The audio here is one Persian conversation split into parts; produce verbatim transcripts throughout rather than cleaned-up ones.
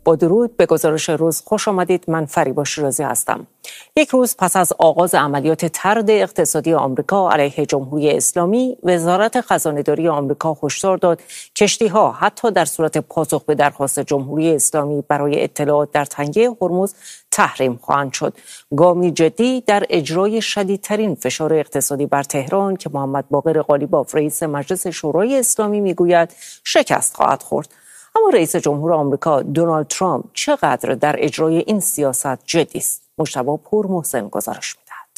با درود به گزارش روز خوش آمدید. من فریبا شیرازی هستم. یک روز پس از آغاز عملیات طرد اقتصادی آمریکا علیه جمهوری اسلامی، وزارت خزانه‌داری آمریکا هشدار داد کشتی‌ها حتی در صورت پاسخ به درخواست جمهوری اسلامی برای اطلاعات در تنگه هرمز تحریم خواهند شد. گامی جدی در اجرای شدیدترین فشار اقتصادی بر تهران که محمد باقر قالیباف رئیس مجلس شورای اسلامی میگوید شکست خواهد خورد. اما رئیس جمهور آمریکا دونالد ترامپ چقدر در اجرای این سیاست جدی است؟ مجتبی پور محسن گزارش می‌دهد.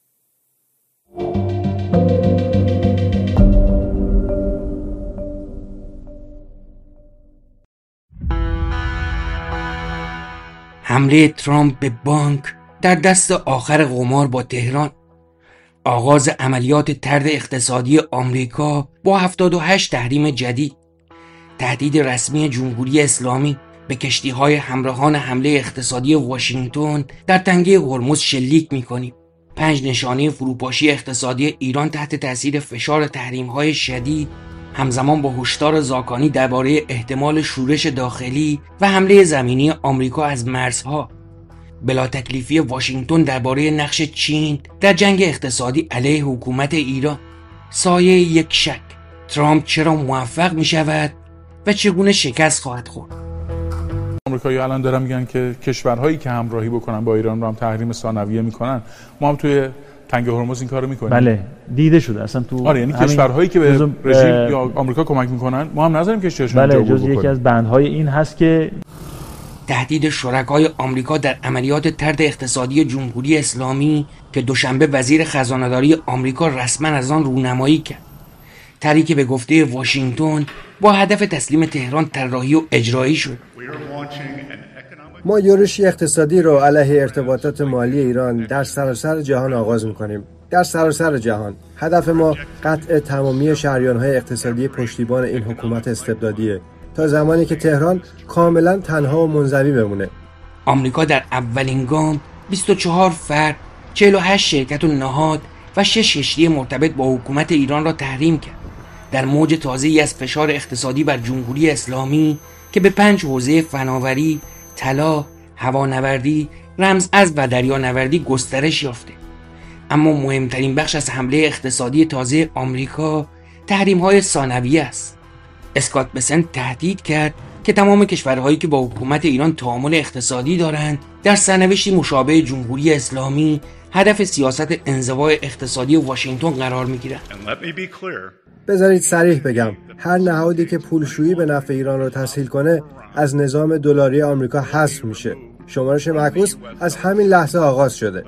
حمله ترامپ به بانک در دست آخر قمار با تهران، آغاز عملیات طرد اقتصادی آمریکا با هفتاد و هشت تحریم جدید، تهدید رسمی جمهوری اسلامی به کشتی‌های همراهان حمله اقتصادی واشنگتن در تنگه هرمز شلیک می‌کنیم. پنج نشانه فروپاشی اقتصادی ایران تحت تاثیر فشار تحریم‌های شدید، همزمان با هشدار زاکانی درباره احتمال شورش داخلی و حمله زمینی آمریکا از مرزها، بلا تکلیفی واشنگتن درباره نقش چین در جنگ اقتصادی علیه حکومت ایران، سایه یک شک: ترامپ چرا موفق می‌شود و چگونه شکست خواهد خورد؟ آمریکایی‌ها الان دارن میگن که کشورهایی که همراهی بکنن با ایران رو هم تحریم ثانویه میکنن. ما هم توی تنگه هرمز این کارو میکنیم. بله، دیده شده اصلا تو. آره، یعنی کشورهایی که به رژیم یا آمریکا کمک میکنن ما هم نذاریم کشتیاشون بله، جز یکی از بندهای این هست که تهدید شرکای آمریکا در عملیات طرد اقتصادی جمهوری اسلامی که دوشنبه وزیر خزانه‌داری آمریکا رسما از آن رونمایی کرد. طرحی که به گفته واشنگتن با هدف تسلیم تهران طراحی و اجرایی شد. ما یورش اقتصادی رو علیه ارتباطات مالی ایران در سراسر جهان آغاز می‌کنیم. در سراسر جهان هدف ما قطع تمامی شریان‌های اقتصادی پشتیبان این حکومت استبدادیه تا زمانی که تهران کاملا تنها و منزوی بمونه. آمریکا در اولین گام بیست و چهار فرد، چهل و هشت شرکت و نهاد و شش کشتی مرتبط با حکومت ایران را تحریم کرد. در موج تازه‌ای از فشار اقتصادی بر جمهوری اسلامی که به پنج حوزه فناوری، طلا، هوانوردی، رمزارز و دریانوردی گسترش یافته. اما مهمترین بخش از حمله اقتصادی تازه آمریکا تحریم‌های ثانویه است. اسکات بسنت تهدید کرد که تمام کشورهایی که با حکومت ایران تعامل اقتصادی دارند در سرنوشتی مشابه جمهوری اسلامی هدف سیاست انزوای اقتصادی واشنگتن قرار می‌گیرند. بذارید صریح بگم، هر نهادی که پولشویی به نفع ایران رو تسهیل کنه از نظام دلاری آمریکا حذف میشه. شمارش معکوس از همین لحظه آغاز شده.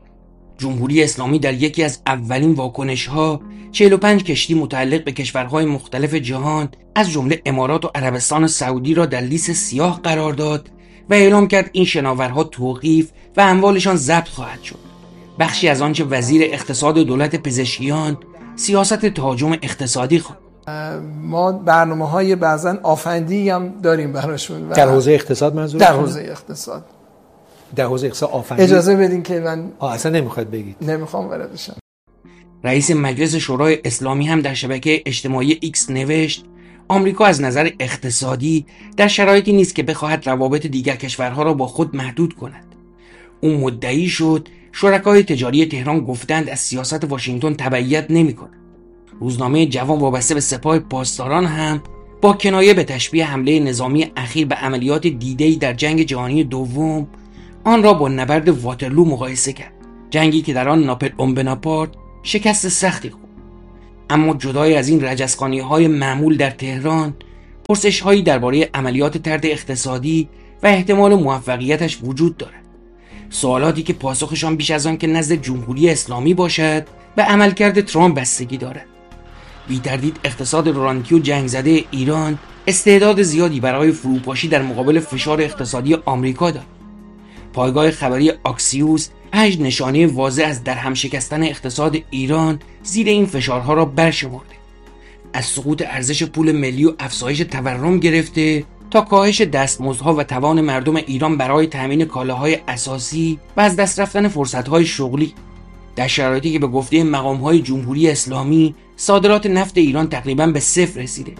جمهوری اسلامی در یکی از اولین واکنش‌ها چهل و پنج کشتی متعلق به کشورهای مختلف جهان از جمله امارات و عربستان سعودی را در لیست سیاه قرار داد و اعلام کرد این شناورها توقیف و اموالشان ضبط خواهد شد. بخشی از آنچه وزیر اقتصاد دولت پزشکیان سیاست تهاجم اقتصادی خواهد. ما برنامه‌های بعضن آفندی هم داریم براشون. در حوزه اقتصاد منظور؟ در حوزه اقتصاد. در حوزه اقتصاد آفندی. اجازه بدین که من آه اصلا نمیخواد بگید. نمیخوام وارد بشم. رئیس مجلس شورای اسلامی هم در شبکه اجتماعی ایکس نوشت آمریکا از نظر اقتصادی در شرایطی نیست که بخواهد روابط دیگر کشورها را با خود محدود کند. اون مدعی شد شرکای تجاری تهران گفتند از سیاست واشنگتن تبعیت نمی‌کنند. روزنامه جوان وابسته به سپاه پاسداران هم با کنایه به تشبیه حمله نظامی اخیر به عملیات دیده‌ای در جنگ جهانی دوم آن را با نبرد واترلو مقایسه کرد. جنگی که در آن ناپلئون بناپارت شکست سختی خورد. اما جدای از این رجزخوانی‌های معمول در تهران، پرسش‌هایی درباره عملیات طرد اقتصادی و احتمال موفقیتش وجود دارد. سوالاتی که پاسخشان بیش از آن که نزد جمهوری اسلامی باشد به عملکرد ترامپ بستگی دارد. بی تردید اقتصاد رانتی و جنگ زده ایران استعداد زیادی برای فروپاشی در مقابل فشار اقتصادی آمریکا دارد. پایگاه خبری آکسیوس پنج نشانه واضح از درهم شکستن اقتصاد ایران زیر این فشارها را برشمرده. از سقوط ارزش پول ملی و افزایش تورم گرفته تا کاهش دستمزدها و توان مردم ایران برای تامین کالاهای اساسی و از دست رفتن فرصت‌های شغلی، در شرایطی که به گفته مقام‌های جمهوری اسلامی صادرات نفت ایران تقریباً به صفر رسیده.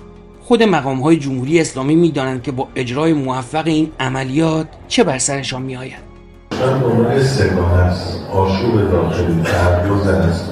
خود مقام‌های جمهوری اسلامی می‌دانند که با اجرای موفق این عملیات چه بر سرشان می‌آید. من به عنوان استقامت است آشوب داخلی تحریز است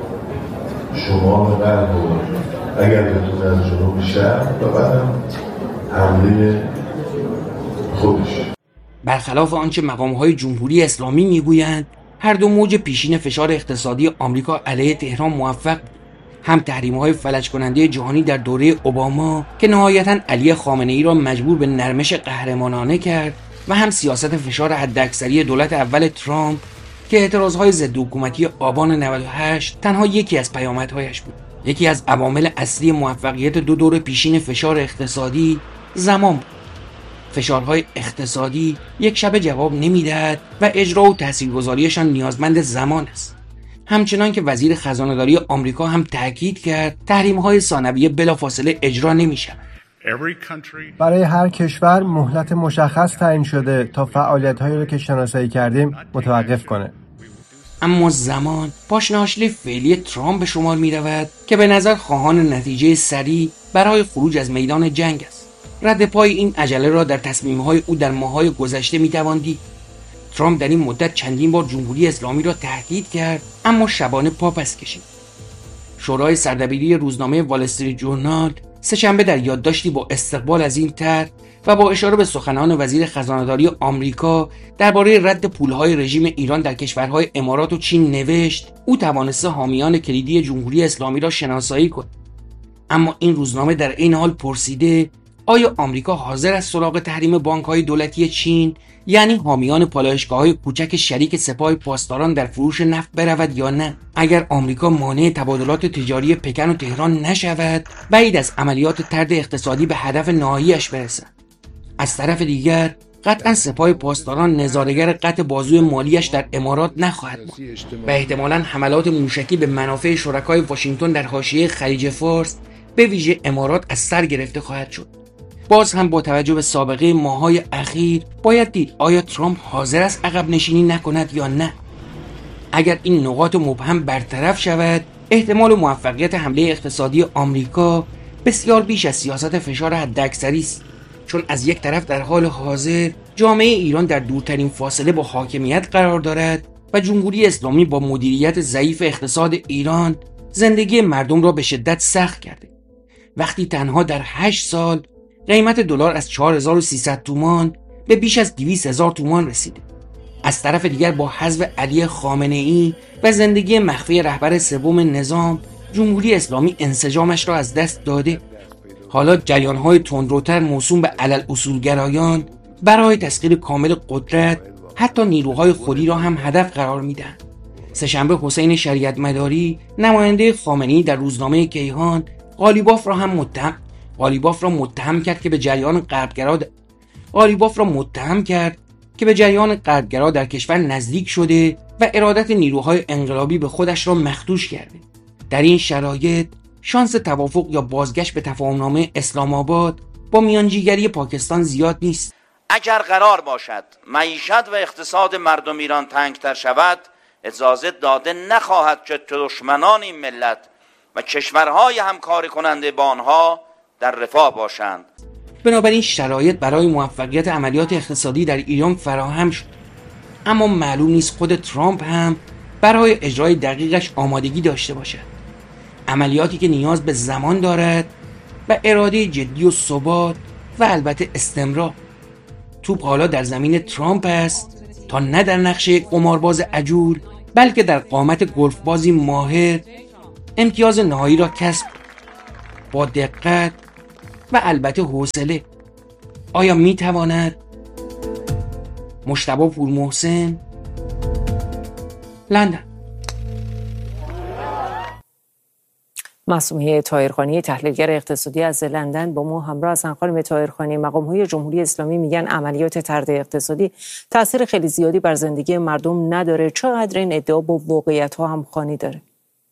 شما به غرب و اگر بتونه از جنوب شهر و بعدم حمله خودش. برخلاف آنچه مقام‌های جمهوری اسلامی میگویند، هر دو موج پیشین فشار اقتصادی آمریکا علیه تهران موفق بود. هم تحریم‌های فلج کننده جهانی در دوره اوباما که نهایتاً علی خامنه‌ای را مجبور به نرمش قهرمانانه کرد و هم سیاست فشار حداکثری دولت اول ترامپ که اعتراضهای ضد حکومتی آبان نود و هشت تنها یکی از پیامدهایش بود. یکی از عوامل اصلی موفقیت دو دور پیشین فشار اقتصادی زمان بود. فشارهای اقتصادی یک شبه جواب نمیدهد و اجرا و تاثیرگذاریشان نیازمند زمان است. همچنان که وزیر خزانه‌داری آمریکا هم تاکید کرد تحریم‌های ثانویه بلافاصله اجرا نمی‌شود. برای هر کشور مهلت مشخص تعیین شده تا فعالیت‌هایی را که شناسایی کردیم متوقف کنه. اما زمان پاشنه‌آشیل فعلی ترامپ به شمار می‌رود که به نظر خواهان نتیجه سریع برای خروج از میدان جنگ است. رد پای این عجله را در تصمیم‌های او در ماه‌های گذشته می‌توان دید. ترامپ در این مدت چندین بار جمهوری اسلامی را تهدید کرد اما شبانه پا پس کشید. شورای سردبیری روزنامه وال استریت جورنال سه‌شنبه در یادداشتی با استقبال از این طرح و با اشاره به سخنان وزیر خزانه‌داری آمریکا درباره رد پولهای رژیم ایران در کشورهای امارات و چین نوشت او توانسته حامیان کلیدی جمهوری اسلامی را شناسایی کند. اما این روزنامه در این حال پرسیده آیا آمریکا حاضر است سراغ تحریم بانک‌های دولتی چین یعنی حامیان پالایشگاه‌های کوچک شریک سپاه پاسداران در فروش نفت برود یا نه؟ اگر آمریکا مانع تبادلات تجاری پکن و تهران نشود، بعید از عملیات طرد اقتصادی به هدف نهایی‌اش برسد. از طرف دیگر قطعا سپاه پاسداران نظاره‌گر قطع بازوی مالیش در امارات نخواهد بود و احتمالاً حملات موشکی به منافع شرکای واشنگتن در حاشیه خلیج فارس به ویژه امارات از سر گرفته خواهد شد. باز هم با توجه به سابقه ماه‌های اخیر باید دید آیا ترامپ حاضر است عقب نشینی نکند یا نه. اگر این نقاط مبهم برطرف شود، احتمال موفقیت حمله اقتصادی آمریکا بسیار بیش از سیاست فشار حداکثری است، چون از یک طرف در حال حاضر جامعه ایران در دورترین فاصله با حاکمیت قرار دارد و جمهوری اسلامی با مدیریت ضعیف اقتصاد ایران زندگی مردم را به شدت سخت کرده. وقتی تنها در هشت سال قیمت دلار از چهار هزار و سیصد تومان به بیش از دویست هزار تومان رسیده. از طرف دیگر با حذف علی خامنه‌ای و زندگی مخفی رهبر سوم نظام، جمهوری اسلامی انسجامش را از دست داده. حالا جریان‌های تندروتر موسوم به علل اصولگرایان برای تسخیر کامل قدرت حتی نیروهای خودی را هم هدف قرار میدهند. سه‌شنبه حسین شریعت مداری نماینده خامنه‌ای در روزنامه کیهان قالیباف را هم متهم قالیباف را متهم کرد که به جریان غربگرا د... قالیباف را متهم کرد که به جریان غربگرا در کشور نزدیک شده و ارادت نیروهای انقلابی به خودش را مخدوش کرده. در این شرایط شانس توافق یا بازگشت به تفاهمنامه اسلام آباد با میانجیگری پاکستان زیاد نیست. اگر قرار باشد معیشت و اقتصاد مردم ایران تنگتر شود، اجازه داده نخواهد که دشمنان این ملت و کشورهای همکاری کننده با آنها در رفاه باشند. بنابراین شرایط برای موفقیت عملیات اقتصادی در ایران فراهم شد، اما معلوم نیست خود ترامپ هم برای اجرای دقیقش آمادگی داشته باشد. عملیاتی که نیاز به زمان دارد و اراده جدی و ثبات و البته استمرار. توپ حالا در زمین ترامپ است تا نه در نقشه قمارباز عجول بلکه در قامت گلف بازی ماهر امتیاز نهایی را کسب با دقت و البته حوصله. آیا می تواند؟ مجتبی پورمحسن، لندن. معصومه طاهرخانی تحلیلگر اقتصادی از لندن با ما همراه هستند. خانم طاهرخانی، مقام‌های جمهوری اسلامی میگن عملیات طرد اقتصادی تاثیر خیلی زیادی بر زندگی مردم نداره. چقدر این ادعا با واقعیت‌ها همخوانی داره؟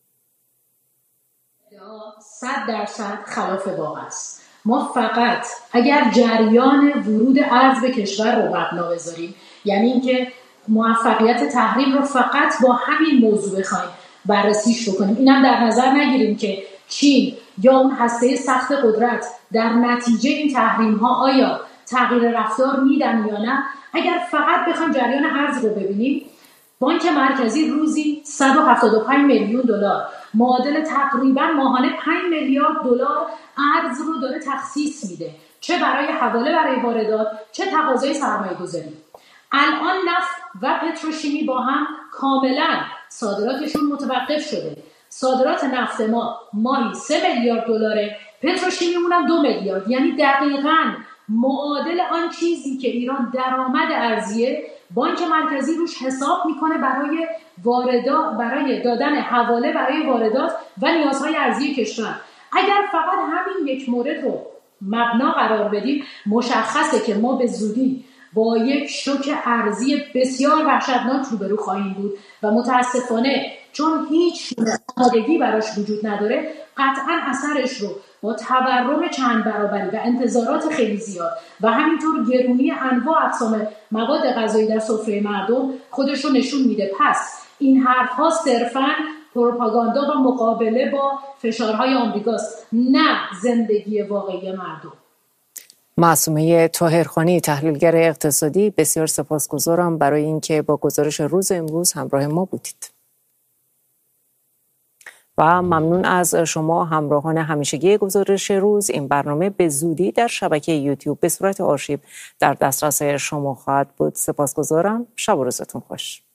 صد درصد خلاف واقع است. ما فقط اگر جریان ورود ارز به کشور رو مبنا بذاریم، یعنی اینکه موفقیت تحریم رو فقط با همین موضوع بخوایم بررسیش بکنیم، اینم در نظر نگیریم که چین یا اون هسته سخت قدرت در نتیجه این تحریم ها آیا تغییر رفتار میدن یا نه، اگر فقط بخوایم جریان ارز رو ببینیم، بانک مرکزی روزی صد و هفتاد و پنج میلیون دلار معادل تقریبا ماهانه پنج میلیارد دلار ارز رو داره تخصیص میده، چه برای حواله برای واردات، چه تقاضای سرمایه‌گذاری. الان نفت و پتروشیمی با هم کاملا صادراتشون متوقف شده. صادرات نفت ما ماهی سه میلیارد دلاره، پتروشیمیمون هم دو میلیارد، یعنی دقیقاً معادل آن چیزی که ایران درآمد ارزیه بانک مرکزی روش حساب میکنه برای واردات، برای دادن حواله برای واردات و نیازهای ارزی کشور. اگر فقط همین یک مورد رو مبنا قرار بدیم، مشخصه که ما به زودی با یک شوک ارزی بسیار وحشتناک روبرو خواهیم بود و متاسفانه چون هیچ آمادگی براش وجود نداره، قطعا اثرش رو با تورم چند برابری و انتظارات خیلی زیاد و همینطور گرونی انواع اقسام مواد غذایی در سفره مردم خودش رو نشون میده. پس این حرف‌ها صرفاً پروپاگاندا و مقابله با فشارهای آمریکاست، نه زندگی واقعی مردم. معصومه طاهرخانی، تحلیلگر اقتصادی، بسیار سپاسگزارم برای اینکه با گزارش روز امروز همراه ما بودید. و ممنون از شما همراهان همیشگی گزارش روز. این برنامه به زودی در شبکه یوتیوب به صورت آرشیو در دسترس شما خواهد بود. سپاسگزارم. شب و روزتون خوش.